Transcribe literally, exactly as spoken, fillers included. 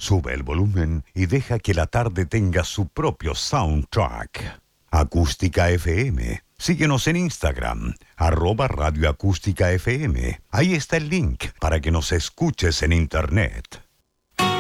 Sube el volumen y deja que la tarde tenga su propio soundtrack. Acústica F M. Síguenos en Instagram, arroba Radio Acústica F M. Ahí está el link para que nos escuches en internet.